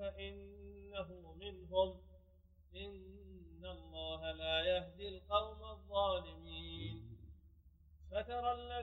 فإنه منهم إن الله لا يهدي القوم الظالمين فترى